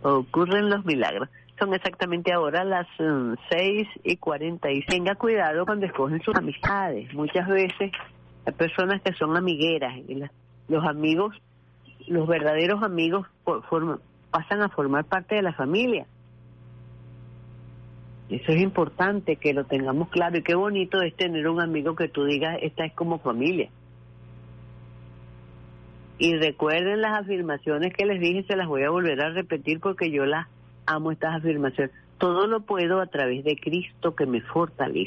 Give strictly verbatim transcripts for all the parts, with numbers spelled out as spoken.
ocurren los milagros. Son exactamente ahora las um, seis y cuarenta y tenga cuidado cuando escogen sus amistades. Muchas veces hay personas que son amigueras y las, los amigos, los verdaderos amigos por, forman, pasan a formar parte de la familia. Eso es importante que lo tengamos claro, y qué bonito es tener un amigo que tú digas, esta es como familia. Y recuerden las afirmaciones que les dije, se las voy a volver a repetir porque yo las amo, estas afirmaciones. Todo lo puedo a través de Cristo que me fortalece.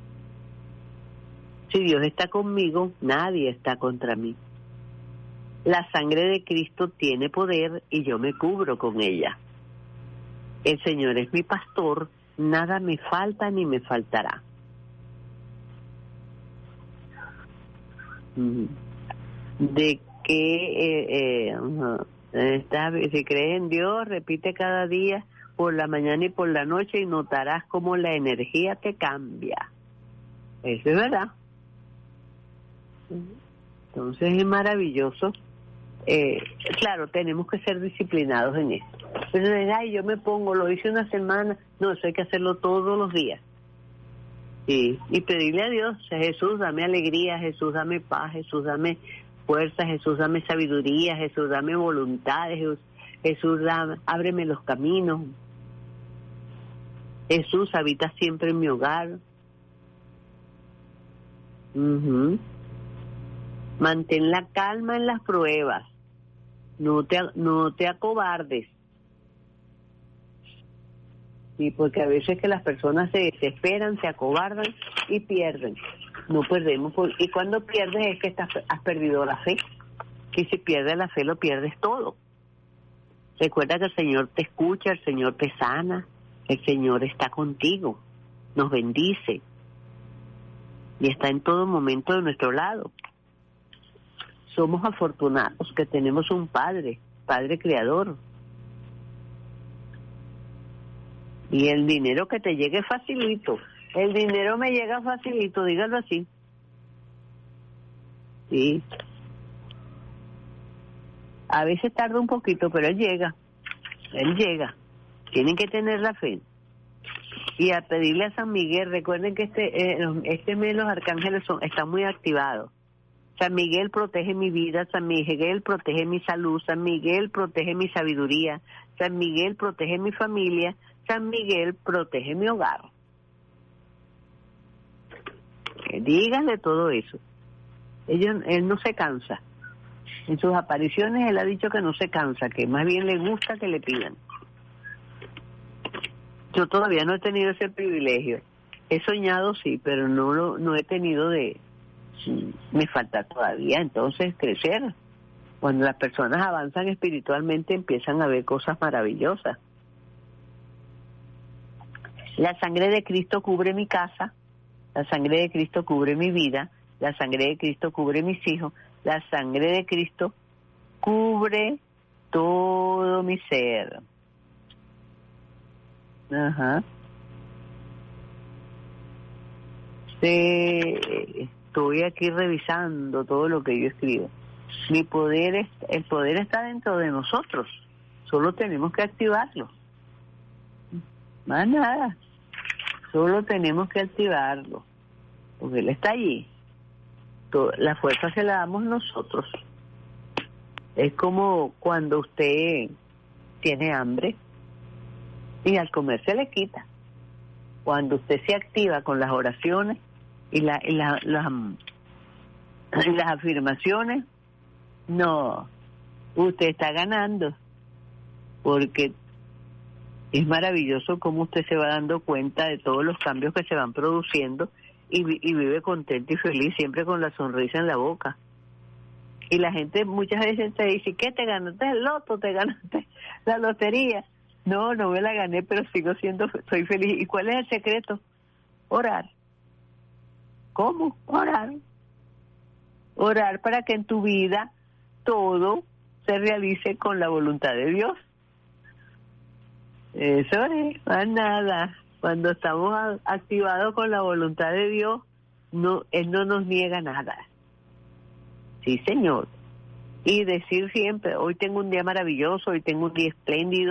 Si Dios está conmigo, nadie está contra mí. La sangre de Cristo tiene poder y yo me cubro con ella. El Señor es mi pastor, nada me falta ni me faltará. De que eh, eh, uh, está, si crees en Dios, repite cada día por la mañana y por la noche y notarás cómo la energía te cambia. Eso es verdad. Entonces es maravilloso. Eh, claro, tenemos que ser disciplinados en esto. Pero ay, yo me pongo, lo hice una semana. No, eso hay que hacerlo todos los días. Sí, y pedirle a Dios, Jesús, dame alegría, Jesús, dame paz, Jesús, dame fuerza, Jesús, dame sabiduría, Jesús, dame voluntad, Jesús, Jesús, dame, ábreme los caminos. Jesús, habita siempre en mi hogar. Uh-huh. Mantén la calma en las pruebas. No te, no te acobardes. Sí, porque a veces que las personas se desesperan, se acobardan y pierden. No perdemos. Por, y cuando pierdes es que estás, has perdido la fe. Y si pierdes la fe, lo pierdes todo. Recuerda que el Señor te escucha, el Señor te sana, el Señor está contigo, nos bendice y está en todo momento de nuestro lado. Somos afortunados que tenemos un Padre, Padre Creador. Y el dinero que te llegue facilito. El dinero me llega facilito, dígalo así. Sí. A veces tarda un poquito, pero él llega. Él llega. Tienen que tener la fe. Y a pedirle a San Miguel, recuerden que este eh, este mes los arcángeles son están muy activados. San Miguel protege mi vida, San Miguel protege mi salud, San Miguel protege mi sabiduría, San Miguel protege mi familia, San Miguel protege mi hogar. Díganle todo eso. Ellos, él no se cansa. En sus apariciones él ha dicho que no se cansa, que más bien le gusta que le pidan. Yo todavía no he tenido ese privilegio. He soñado, sí, pero no lo no he tenido de... Me falta todavía, entonces, crecer. Cuando las personas avanzan espiritualmente empiezan a ver cosas maravillosas. La sangre de Cristo cubre mi casa, la sangre de Cristo cubre mi vida, la sangre de Cristo cubre mis hijos, la sangre de Cristo cubre todo mi ser. Ajá. Sí, estoy aquí revisando todo lo que yo escribo. Mi poder, es, el poder está dentro de nosotros, solo tenemos que activarlo. Más nada, solo tenemos que activarlo, porque él está allí. La fuerza se la damos nosotros. Es como cuando usted tiene hambre y al comer se le quita. Cuando usted se activa con las oraciones y, la, y la, la, las afirmaciones, no, usted está ganando, porque es maravilloso cómo usted se va dando cuenta de todos los cambios que se van produciendo y, y vive contento y feliz, siempre con la sonrisa en la boca. Y la gente muchas veces te dice, ¿qué te ganaste el loto? ¿Te ganaste la lotería? No, no me la gané, pero sigo siendo, soy feliz. ¿Y cuál es el secreto? Orar. ¿Cómo? Orar. Orar para que en tu vida todo se realice con la voluntad de Dios. Eso es, más nada. Cuando estamos activados con la voluntad de Dios, no, Él no nos niega nada. Sí, Señor. Y decir siempre, hoy tengo un día maravilloso, hoy tengo un día espléndido.